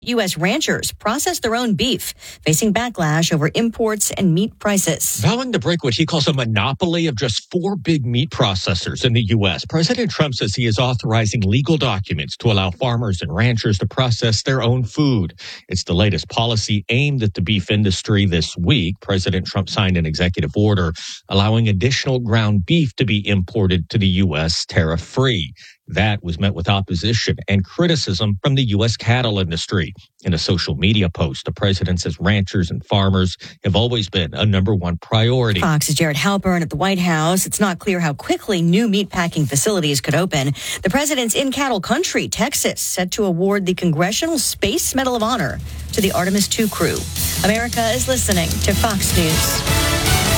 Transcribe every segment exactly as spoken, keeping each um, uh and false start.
U S ranchers process their own beef, facing backlash over imports and meat prices. Vowing to break what he calls a monopoly of just four big meat processors in the U S, President Trump says he is authorizing legal documents to allow farmers and ranchers to process their own food. It's the latest policy aimed at the beef industry this week. President Trump signed an executive order allowing additional ground beef to be imported to the U S tariff-free. That was met with opposition and criticism from the U S cattle industry. In a social media post, the president says ranchers and farmers have always been a number one priority. Fox's Jared Halpern at the White House. It's not clear how quickly new meatpacking facilities could open. The president's in cattle country, Texas, set to award the Congressional Space Medal of Honor to the Artemis two crew. America is listening to Fox News.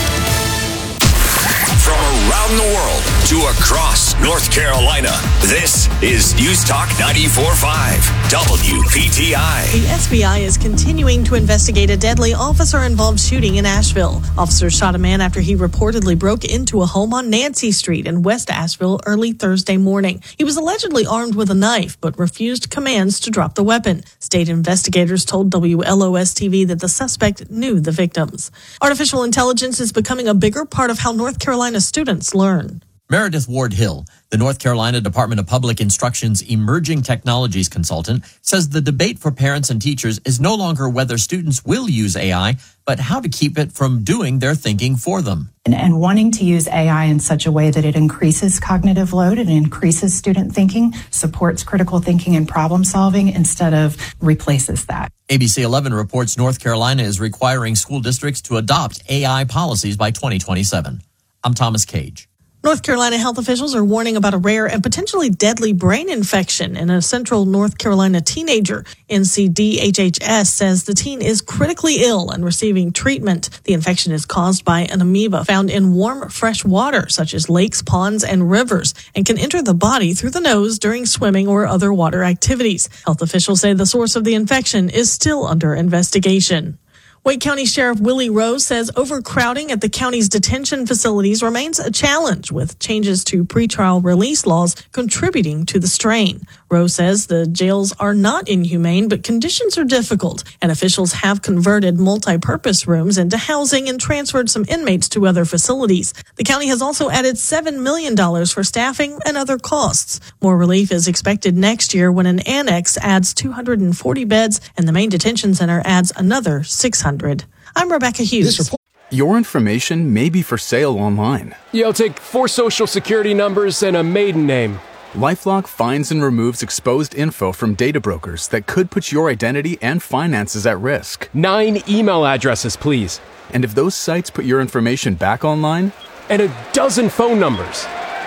From around the world to across North Carolina, this is News Talk ninety-four point five W P T I. The S B I is continuing to investigate a deadly officer-involved shooting in Asheville. Officers shot a man after he reportedly broke into a home on Nancy Street in West Asheville early Thursday morning. He was allegedly armed with a knife, but refused commands to drop the weapon. State investigators told W L O S T V that the suspect knew the victims. Artificial intelligence is becoming a bigger part of how North Carolina students learn. Meredith Ward Hill, the North Carolina Department of Public Instruction's emerging technologies consultant, says the debate for parents and teachers is no longer whether students will use A I, but how to keep it from doing their thinking for them. And, and wanting to use A I in such a way that it increases cognitive load and increases student thinking, supports critical thinking and problem solving instead of replaces that. A B C eleven reports North Carolina is requiring school districts to adopt A I policies by twenty twenty-seven. I'm Thomas Cage. North Carolina health officials are warning about a rare and potentially deadly brain infection in a central North Carolina teenager. N C D H H S says the teen is critically ill and receiving treatment. The infection is caused by an amoeba found in warm, fresh water, such as lakes, ponds, and rivers, and can enter the body through the nose during swimming or other water activities. Health officials say the source of the infection is still under investigation. Wake County Sheriff Willie Rose says overcrowding at the county's detention facilities remains a challenge, with changes to pretrial release laws contributing to the strain. Rose says the jails are not inhumane, but conditions are difficult, and officials have converted multi-purpose rooms into housing and transferred some inmates to other facilities. The county has also added seven million dollars for staffing and other costs. More relief is expected next year when an annex adds two hundred forty beds and the main detention center adds another six hundred. I'm Rebecca Hughes. Your information may be for sale online. Yeah, I'll take four social security numbers and a maiden name. LifeLock finds and removes exposed info from data brokers that could put your identity and finances at risk. Nine email addresses, please. And if those sites put your information back online? And a dozen phone numbers.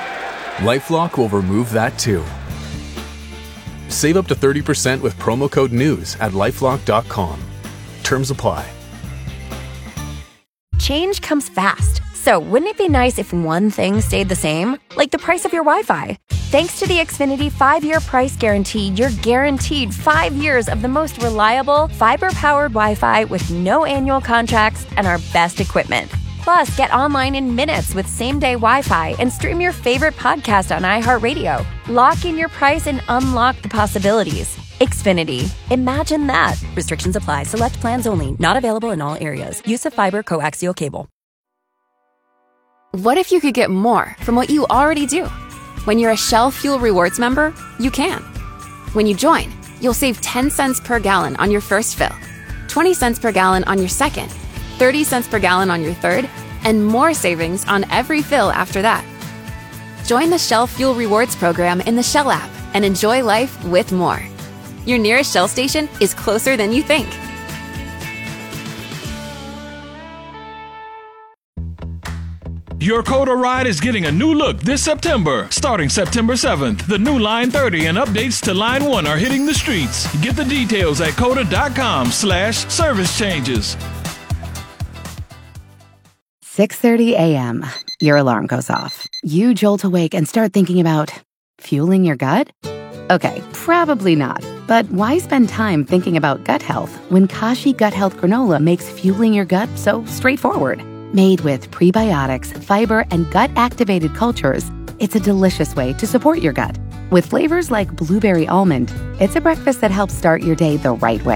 LifeLock will remove that too. Save up to thirty percent with promo code NEWS at lifelock dot com. Terms apply. Change comes fast, so wouldn't it be nice if one thing stayed the same? Like the price of your Wi-Fi. Thanks to the Xfinity five-year price guarantee, you're guaranteed five years of the most reliable, fiber-powered Wi-Fi with no annual contracts and our best equipment. Plus, get online in minutes with same-day Wi-Fi and stream your favorite podcast on iHeartRadio. Lock in your price and unlock the possibilities. Xfinity. Imagine that. Restrictions apply. Select plans only. Not available in all areas. Use of fiber coaxial cable. What if you could get more from what you already do? When you're a Shell Fuel Rewards member, you can. When you join, you'll save ten cents per gallon on your first fill, twenty cents per gallon on your second, thirty cents per gallon on your third, and more savings on every fill after that. Join the Shell Fuel Rewards program in the Shell app and enjoy life with more. Your nearest Shell station is closer than you think. Your Coda ride is getting a new look this September. Starting September seventh, the new Line thirty and updates to Line one are hitting the streets. Get the details at coda.com slash service changes. six thirty a.m. Your alarm goes off. You jolt awake and start thinking about fueling your gut? Okay, probably not. But why spend time thinking about gut health when Kashi Gut Health Granola makes fueling your gut so straightforward? Made with prebiotics, fiber, and gut-activated cultures, it's a delicious way to support your gut. With flavors like blueberry almond, it's a breakfast that helps start your day the right way.